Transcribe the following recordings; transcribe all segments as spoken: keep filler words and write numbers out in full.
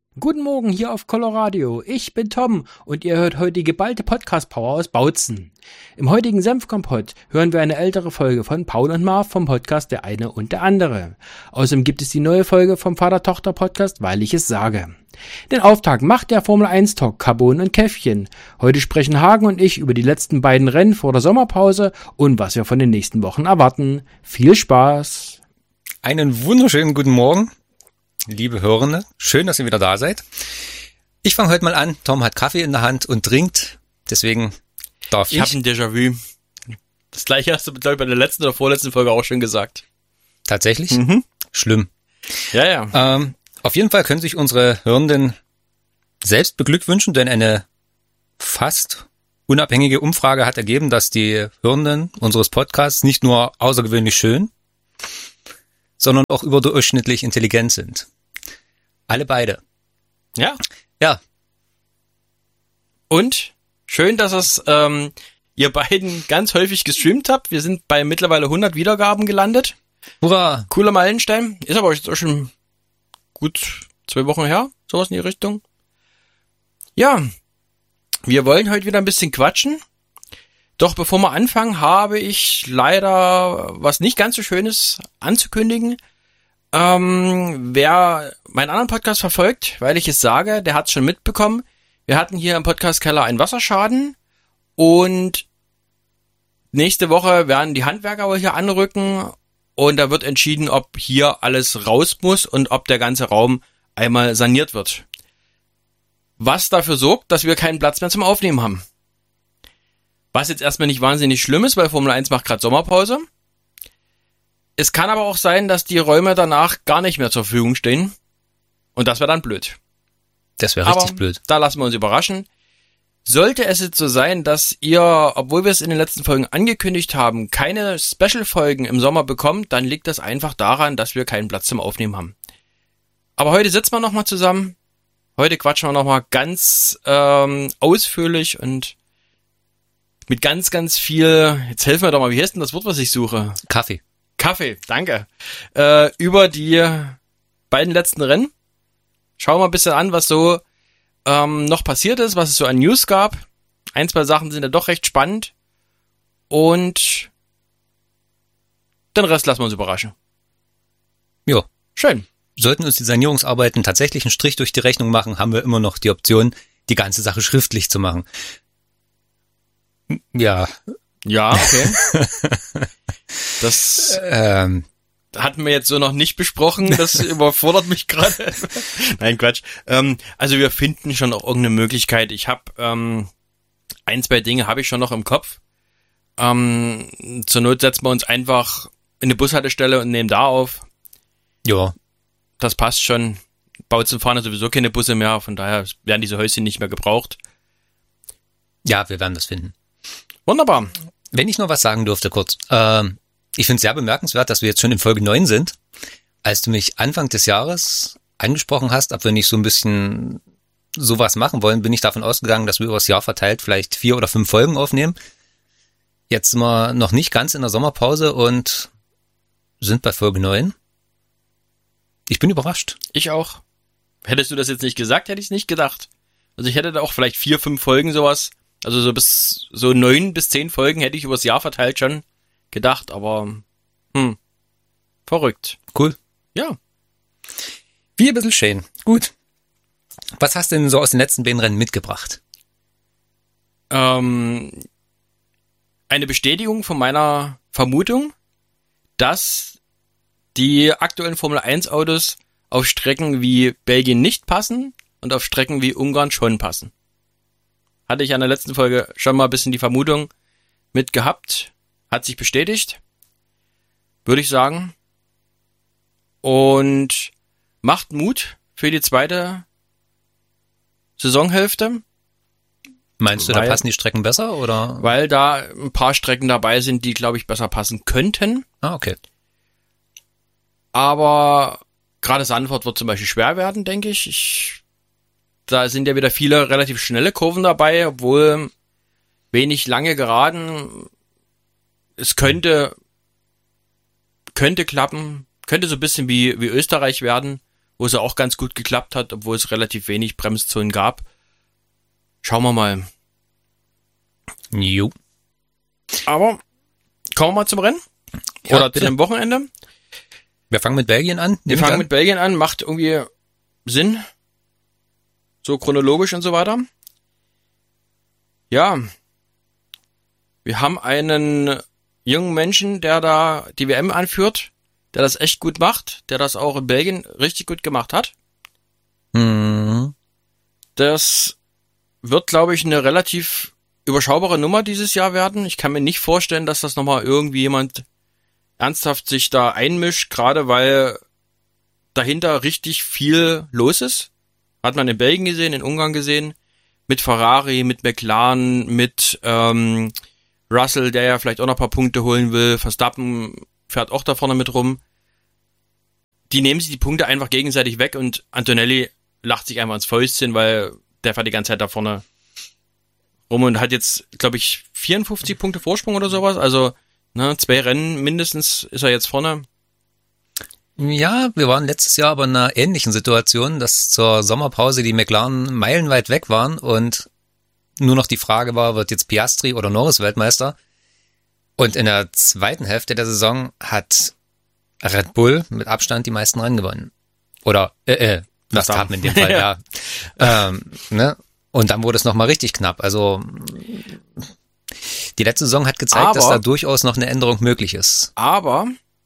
Guten Morgen hier auf Coloradio. Ich bin Tom und ihr hört heute die geballte Podcast-Power aus Bautzen. Im heutigen Senfkompott hören wir eine ältere Folge von Paul und Marv vom Podcast Der eine und der andere. Außerdem gibt es die neue Folge vom Vater-Tochter-Podcast Weil ich es sage. Den Auftakt macht der Formel eins Talk Carbon und Käffchen. Heute sprechen Hagen und ich über die letzten beiden Rennen vor der Sommerpause und was wir von den nächsten Wochen erwarten. Viel Spaß! Einen wunderschönen guten Morgen, liebe Hörende. Schön, dass ihr wieder da seid. Ich fange heute mal an. Tom hat Kaffee in der Hand und trinkt. Deswegen darf ich. Ich habe ein Déjà-vu. Das gleiche hast du, glaube ich, bei der letzten oder vorletzten Folge auch schon gesagt. Tatsächlich? Mhm. Schlimm. Ja, ja. Ähm, auf jeden Fall können sich unsere Hörenden selbst beglückwünschen, denn eine fast unabhängige Umfrage hat ergeben, dass die Hörenden unseres Podcasts nicht nur außergewöhnlich schön, sondern auch überdurchschnittlich intelligent sind. Alle beide. Ja. Ja. Und schön, dass es ähm, ihr beiden ganz häufig gestreamt habt. Wir sind bei mittlerweile hundert Wiedergaben gelandet. Hurra! Cooler Meilenstein. Ist aber jetzt auch schon gut zwei Wochen her, sowas in die Richtung. Ja, wir wollen heute wieder ein bisschen quatschen. Doch bevor wir anfangen, habe ich leider was nicht ganz so Schönes anzukündigen. Ähm, wer meinen anderen Podcast verfolgt, weil ich es sage, der hat es schon mitbekommen. Wir hatten hier im Podcast-Keller einen Wasserschaden und nächste Woche werden die Handwerker wohl hier anrücken und da wird entschieden, ob hier alles raus muss und ob der ganze Raum einmal saniert wird. Was dafür sorgt, dass wir keinen Platz mehr zum Aufnehmen haben. Was jetzt erstmal nicht wahnsinnig schlimm ist, weil Formel eins macht gerade Sommerpause. Es kann aber auch sein, dass die Räume danach gar nicht mehr zur Verfügung stehen. Und das wäre dann blöd. Das wäre aber richtig blöd. Da lassen wir uns überraschen. Sollte es jetzt so sein, dass ihr, obwohl wir es in den letzten Folgen angekündigt haben, keine Special-Folgen im Sommer bekommt, dann liegt das einfach daran, dass wir keinen Platz zum Aufnehmen haben. Aber heute sitzen wir nochmal zusammen. Heute quatschen wir nochmal ganz ähm, ausführlich und mit ganz, ganz viel, jetzt helfen wir doch mal, wie heißt denn das Wort, was ich suche? Kaffee. Kaffee, danke. Äh, über die beiden letzten Rennen. Schauen wir ein bisschen an, was so ähm, noch passiert ist, was es so an News gab. Ein, zwei Sachen sind ja doch recht spannend. Und den Rest lassen wir uns überraschen. Jo. Schön. Sollten uns die Sanierungsarbeiten tatsächlich einen Strich durch die Rechnung machen, haben wir immer noch die Option, die ganze Sache schriftlich zu machen. Ja. Ja, okay. Das ähm, hatten wir jetzt so noch nicht besprochen. Das überfordert mich gerade. Nein, Quatsch. Ähm, also wir finden schon auch irgendeine Möglichkeit. Ich habe ähm, ein, zwei Dinge habe ich schon noch im Kopf. Ähm, zur Not setzen wir uns einfach in eine Bushaltestelle und nehmen da auf. Ja. Das passt schon. Bautzen fahren sowieso keine Busse mehr. Von daher werden diese Häuschen nicht mehr gebraucht. Ja, wir werden das finden. Wunderbar. Wenn ich noch was sagen dürfte, kurz. Ähm, ich finde es sehr bemerkenswert, dass wir jetzt schon in Folge neun sind. Als du mich Anfang des Jahres angesprochen hast, ob wir nicht so ein bisschen sowas machen wollen, bin ich davon ausgegangen, dass wir über das Jahr verteilt vielleicht vier oder fünf Folgen aufnehmen. Jetzt sind wir noch nicht ganz in der Sommerpause und sind bei Folge neun. Ich bin überrascht. Ich auch. Hättest du das jetzt nicht gesagt, hätte ich es nicht gedacht. Also ich hätte da auch vielleicht vier, fünf Folgen sowas. Also so bis so neun bis zehn Folgen hätte ich übers Jahr verteilt schon gedacht, aber hm, verrückt. Cool. Ja. Wie ein bisschen schön. Gut. Was hast du denn so aus den letzten beiden Rennen mitgebracht? Ähm, eine Bestätigung von meiner Vermutung, dass die aktuellen Formel eins Autos auf Strecken wie Belgien nicht passen und auf Strecken wie Ungarn schon passen. Hatte ich an der letzten Folge schon mal ein bisschen die Vermutung mit gehabt. Hat sich bestätigt. Würde ich sagen. Und macht Mut für die zweite Saisonhälfte. Meinst du, weil, da passen die Strecken besser, oder? Weil da ein paar Strecken dabei sind, die, glaube ich, besser passen könnten. Ah, okay. Aber gerade Sandford wird zum Beispiel schwer werden, denke ich. ich. Da sind ja wieder viele relativ schnelle Kurven dabei, obwohl wenig lange Geraden. Es könnte könnte klappen, könnte so ein bisschen wie wie Österreich werden, wo es ja auch ganz gut geklappt hat, obwohl es relativ wenig Bremszonen gab. Schauen wir mal. Jo. Aber kommen wir mal zum Rennen? Ja, Oder bitte. zu dem Wochenende? Wir fangen mit Belgien an. Wir nehme ich fangen an. mit Belgien an, macht irgendwie Sinn. So chronologisch und so weiter. Ja. Wir haben einen jungen Menschen, der da die W M anführt, der das echt gut macht, der das auch in Belgien richtig gut gemacht hat. Mhm. Das wird, glaube ich, eine relativ überschaubare Nummer dieses Jahr werden. Ich kann mir nicht vorstellen, dass das nochmal irgendwie jemand ernsthaft sich da einmischt, gerade weil dahinter richtig viel los ist. Hat man in Belgien gesehen, in Ungarn gesehen, mit Ferrari, mit McLaren, mit ähm, Russell, der ja vielleicht auch noch ein paar Punkte holen will. Verstappen fährt auch da vorne mit rum. Die nehmen sich die Punkte einfach gegenseitig weg und Antonelli lacht sich einfach ins Fäustchen, weil der fährt die ganze Zeit da vorne rum und hat jetzt, glaube ich, vierundfünfzig Punkte Vorsprung oder sowas. Also ne, zwei Rennen mindestens ist er jetzt vorne. Ja, wir waren letztes Jahr aber in einer ähnlichen Situation, dass zur Sommerpause die McLaren meilenweit weg waren und nur noch die Frage war, wird jetzt Piastri oder Norris Weltmeister? Und in der zweiten Hälfte der Saison hat Red Bull mit Abstand die meisten Rennen gewonnen. Oder, äh, äh, Verstappen in dem Fall, ja. ähm, ne? Und dann wurde es nochmal richtig knapp. Also die letzte Saison hat gezeigt, Aber- dass da durchaus noch eine Änderung möglich ist. Aber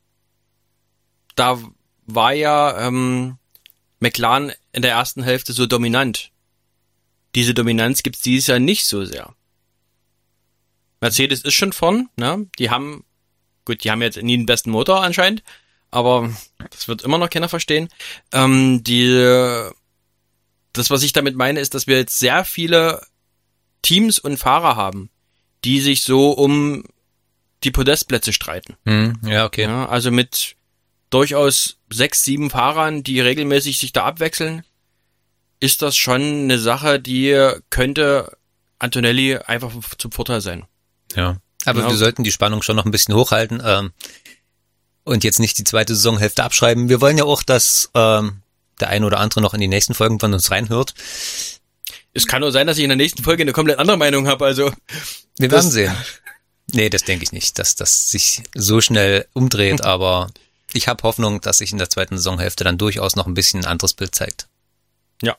da war ja ähm, McLaren in der ersten Hälfte so dominant. Diese Dominanz gibt's dieses Jahr nicht so sehr. Mercedes ist schon vorn, ne? Die haben, gut, die haben jetzt nie den besten Motor anscheinend, aber das wird immer noch keiner verstehen. Ähm, die, das, was ich damit meine, ist, dass wir jetzt sehr viele Teams und Fahrer haben, die sich so um die Podestplätze streiten. Hm, ja, okay. Ja, also mit durchaus sechs, sieben Fahrern, die regelmäßig sich da abwechseln, ist das schon eine Sache, die könnte Antonelli einfach zum Vorteil sein. Ja. Aber Ja. wir sollten die Spannung schon noch ein bisschen hochhalten ähm, und jetzt nicht die zweite Saisonhälfte abschreiben. Wir wollen ja auch, dass ähm, der eine oder andere noch in die nächsten Folgen von uns reinhört. Es kann nur sein, dass ich in der nächsten Folge eine komplett andere Meinung habe, also Wir Das- werden sehen. Nee, das denke ich nicht, dass das sich so schnell umdreht, aber ich habe Hoffnung, dass sich in der zweiten Saisonhälfte dann durchaus noch ein bisschen ein anderes Bild zeigt. ja.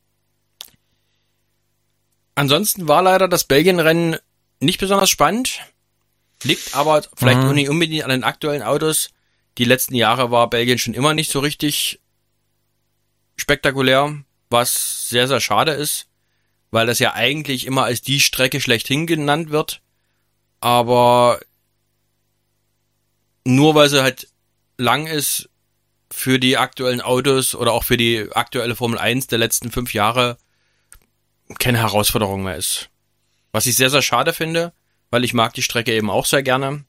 Ansonsten war leider das Belgien-Rennen nicht besonders spannend, liegt aber vielleicht Mhm. auch nicht unbedingt an den aktuellen Autos. Die letzten Jahre war Belgien schon immer nicht so richtig spektakulär, was sehr, sehr schade ist, weil das ja eigentlich immer als die Strecke schlechthin genannt wird, aber nur weil sie halt lang ist für die aktuellen Autos oder auch für die aktuelle Formel eins der letzten fünf Jahre keine Herausforderung mehr ist. Was ich sehr, sehr schade finde, weil ich mag die Strecke eben auch sehr gerne.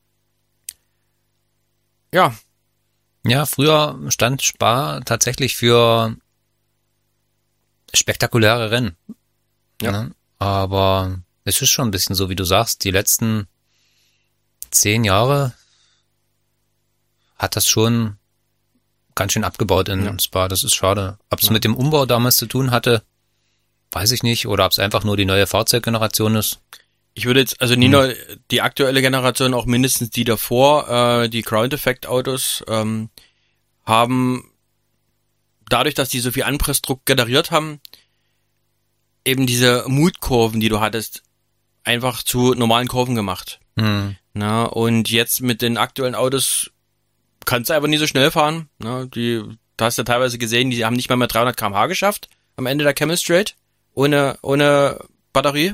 Ja, Ja, früher stand Spa tatsächlich für spektakuläre Rennen. Ja. Ne? Aber es ist schon ein bisschen so, wie du sagst, die letzten zehn Jahre hat das schon ganz schön abgebaut in Ja. Spa. Das ist schade. Ob es Ja. mit dem Umbau damals zu tun hatte, weiß ich nicht. Oder ob es einfach nur die neue Fahrzeuggeneration ist. ich würde jetzt, also nicht nur die aktuelle Generation, auch mindestens die davor, äh, die Ground-Effect-Autos, ähm, haben dadurch, dass die so viel Anpressdruck generiert haben, eben diese Mutkurven, die du hattest, einfach zu normalen Kurven gemacht. Hm. Na, und jetzt mit den aktuellen Autos kannst du einfach nicht so schnell fahren. Na, die, du hast ja teilweise gesehen, die haben nicht mal mehr dreihundert Kilometer pro Stunde geschafft am Ende der Camel Straight ohne ohne Batterie.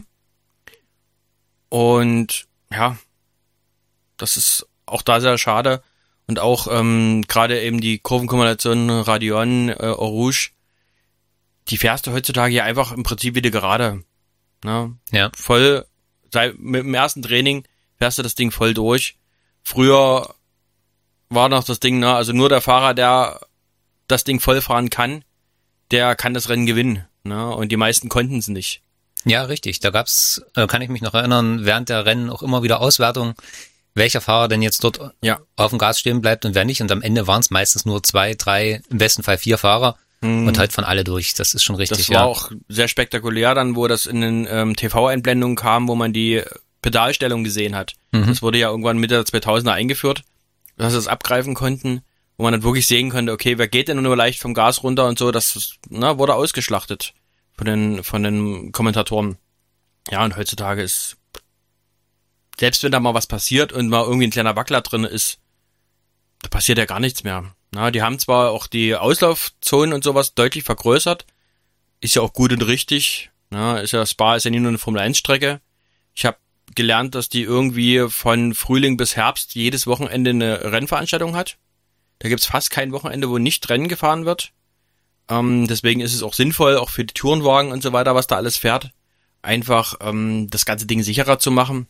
Und ja, das ist auch da sehr schade. Und auch ähm, gerade eben die Kurvenkombination Radeon, äh, Eau Rouge, die fährst du heutzutage ja einfach im Prinzip wieder gerade. Na, Ja. voll, sei, mit dem ersten Training fährst du das Ding voll durch. Früher war noch das Ding, ne, also nur der Fahrer, der das Ding voll fahren kann, der kann das Rennen gewinnen, ne, und die meisten konnten es nicht. Ja, richtig. Da gab's, äh, kann ich mich noch erinnern, während der Rennen auch immer wieder Auswertungen, welcher Fahrer denn jetzt dort Ja. auf dem Gas stehen bleibt und wer nicht. Und am Ende waren es meistens nur zwei, drei, im besten Fall vier Fahrer Mhm. und halt von alle durch. Das ist schon richtig, Das war ja. auch sehr spektakulär dann, wo das in den ähm, T V-Einblendungen kam, wo man die Pedalstellung gesehen hat. Mhm. Das wurde ja irgendwann Mitte der zweitausender eingeführt, dass sie es abgreifen konnten, wo man dann wirklich sehen konnte, okay, wer geht denn nur leicht vom Gas runter und so, das na, wurde ausgeschlachtet von den, von den Kommentatoren. Ja, und heutzutage ist, selbst wenn da mal was passiert und mal irgendwie ein kleiner Wackler drin ist, da passiert ja gar nichts mehr. Na, die haben zwar auch die Auslaufzonen und sowas deutlich vergrößert, ist ja auch gut und richtig. Na, ist ja, Spa ist ja nie nur eine Formel eins Strecke. Ich habe gelernt, dass die irgendwie von Frühling bis Herbst jedes Wochenende eine Rennveranstaltung hat. Da gibt's fast kein Wochenende, wo nicht Rennen gefahren wird. Ähm, deswegen ist es auch sinnvoll, auch für die Tourenwagen und so weiter, was da alles fährt, einfach ähm, das ganze Ding sicherer zu machen.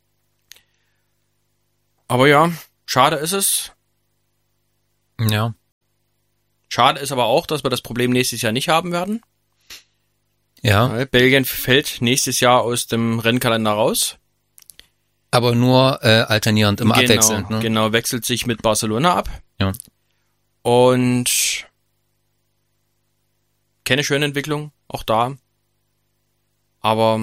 Aber ja, schade ist es. Ja. Schade ist aber auch, dass wir das Problem nächstes Jahr nicht haben werden. Ja. Weil Belgien fällt nächstes Jahr aus dem Rennkalender raus. Aber nur äh, alternierend, immer genau, abwechselnd. Ne? Genau, wechselt sich mit Barcelona ab. Ja. Und keine schöne Entwicklung, auch da. Aber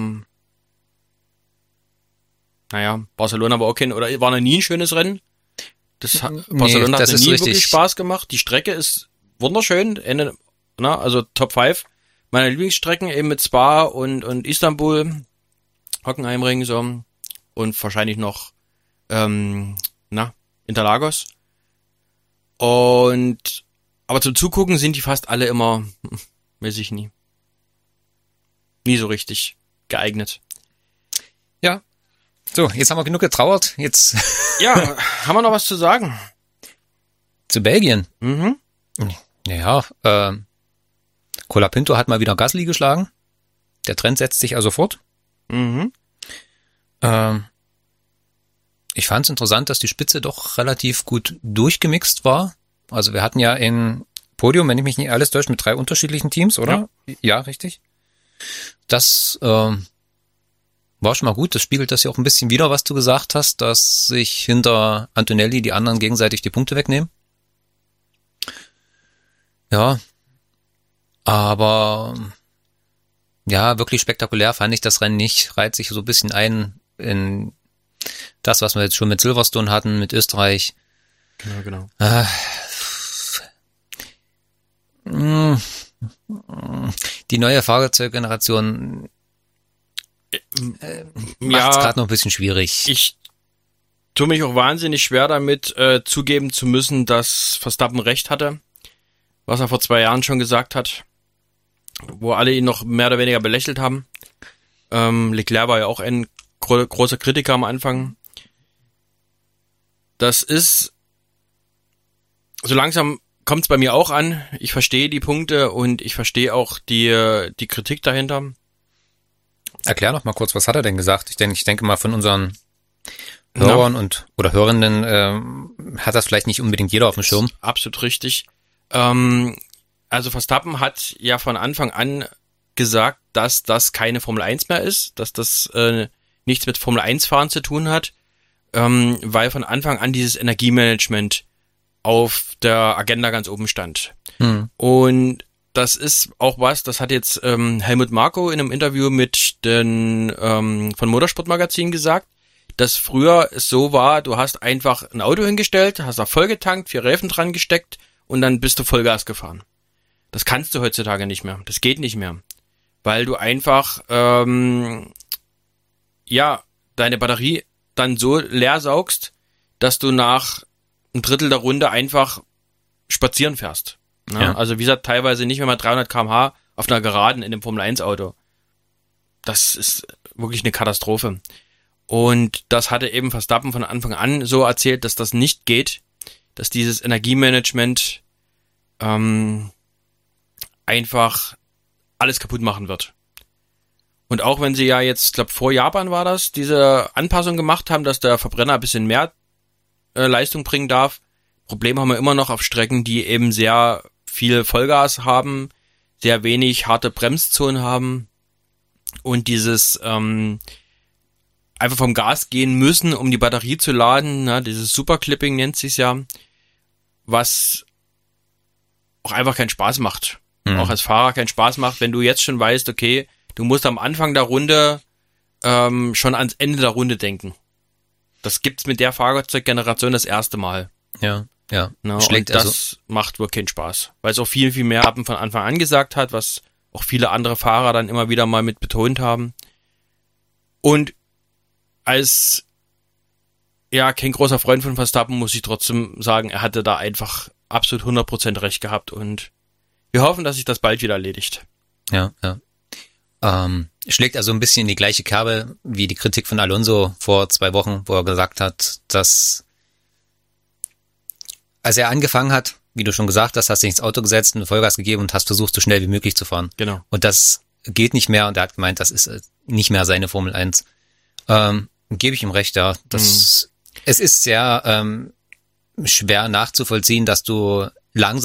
naja, Barcelona war auch kein, oder war noch nie ein schönes Rennen. Das hat, Nee, Barcelona das hat ist nie richtig. wirklich Spaß gemacht. Die Strecke ist wunderschön, Ende, na, also Top fünf meiner Lieblingsstrecken, eben mit Spa und, und Istanbul, Hockenheimring, so, und wahrscheinlich noch, ähm, na, Interlagos. Und, aber zum Zugucken sind die fast alle immer, hm, weiß ich nie. Nie so richtig geeignet. Ja. So, jetzt haben wir genug getrauert. Jetzt Ja, haben wir noch was zu sagen? zu Belgien. Mhm. Ja, äh, Colapinto hat mal wieder Gasly geschlagen. Der Trend setzt sich also fort. Mhm. Ähm, ich fand es interessant, dass die Spitze doch relativ gut durchgemixt war. Also wir hatten ja ein Podium, wenn ich mich nicht alles täusche, mit drei unterschiedlichen Teams, oder? Ja, ja richtig. Das ähm, war schon mal gut. Das spiegelt das ja auch ein bisschen wider, was du gesagt hast, dass sich hinter Antonelli die anderen gegenseitig die Punkte wegnehmen. Ja, aber ja, wirklich spektakulär fand ich das Rennen nicht. Reiht sich so ein bisschen ein in das, was wir jetzt schon mit Silverstone hatten, mit Österreich. Genau, genau. Äh, die neue Fahrzeuggeneration äh, macht es Ja, gerade noch ein bisschen schwierig. ich tue mich auch wahnsinnig schwer damit, äh, zugeben zu müssen, dass Verstappen recht hatte, was er vor zwei Jahren schon gesagt hat, wo alle ihn noch mehr oder weniger belächelt haben. Ähm, Leclerc war ja auch ein gro- großer Kritiker am Anfang. Das ist, so langsam kommt es bei mir auch an. Ich verstehe die Punkte und ich verstehe auch die, die Kritik dahinter. Erklär noch mal kurz, was hat er denn gesagt? Ich denke, ich denke mal von unseren Hörern Ja. und oder Hörenden ähm, hat das vielleicht nicht unbedingt jeder auf dem Schirm. Absolut richtig. Ähm, also Verstappen hat ja von Anfang an gesagt, dass das keine Formel eins mehr ist, dass das äh, nichts mit Formel eins Fahren zu tun hat, ähm, weil von Anfang an dieses Energiemanagement auf der Agenda ganz oben stand. Hm. Und das ist auch was, das hat jetzt ähm, Helmut Marko in einem Interview mit den ähm, von Motorsportmagazin gesagt, dass früher es so war, du hast einfach ein Auto hingestellt, hast da voll getankt, vier Reifen dran gesteckt und dann bist du Vollgas gefahren. Das kannst du heutzutage nicht mehr. Das geht nicht mehr. Weil du einfach, ähm, ja, deine Batterie dann so leer saugst, dass du nach ein Drittel der Runde einfach spazieren fährst. Ne? Ja. Also wie gesagt, teilweise nicht mehr mal dreihundert Kilometer pro Stunde auf einer Geraden in dem Formel eins Auto. Das ist wirklich eine Katastrophe. Und das hatte eben Verstappen von Anfang an so erzählt, dass das nicht geht, dass dieses Energiemanagement ähm, einfach alles kaputt machen wird. Und auch wenn sie ja jetzt, ich glaube vor Japan war das, diese Anpassung gemacht haben, dass der Verbrenner ein bisschen mehr äh, Leistung bringen darf, Problem haben wir immer noch auf Strecken, die eben sehr viel Vollgas haben, sehr wenig harte Bremszonen haben und dieses ähm, einfach vom Gas gehen müssen, um die Batterie zu laden. Na, dieses Superclipping nennt sich's ja, was auch einfach keinen Spaß macht. Mhm. Auch als Fahrer keinen Spaß macht, wenn du jetzt schon weißt, okay, du musst am Anfang der Runde ähm, schon ans Ende der Runde denken. Das gibt's mit der Fahrzeuggeneration das erste Mal. Ja, ja. Na, und das also macht wirklich keinen Spaß, weil es auch viel, viel mehr von Anfang an gesagt hat, was auch viele andere Fahrer dann immer wieder mal mit betont haben. Und als ja kein großer Freund von Verstappen muss ich trotzdem sagen, er hatte da einfach absolut hundert Prozent recht gehabt und wir hoffen, dass sich das bald wieder erledigt. Ja, ja. Ähm, schlägt also ein bisschen in die gleiche Kerbe wie die Kritik von Alonso vor zwei Wochen, wo er gesagt hat, dass als er angefangen hat, wie du schon gesagt hast, hast du ins Auto gesetzt, eine Vollgas gegeben und hast versucht, so schnell wie möglich zu fahren. Genau. Und das geht nicht mehr und er hat gemeint, das ist nicht mehr seine Formel eins. Ähm, gebe ich ihm recht, ja. Das, mhm. Es ist sehr ähm, schwer nachzuvollziehen, dass du langsam